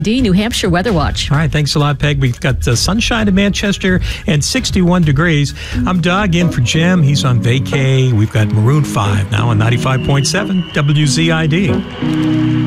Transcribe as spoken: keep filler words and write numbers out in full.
D New Hampshire Weather Watch. All right, thanks a lot, Peg. We've got uh, sunshine in Manchester and sixty-one degrees. I'm Doug in for Jim. He's on vacay. We've got Maroon five now on ninety-five point seven W Z I D.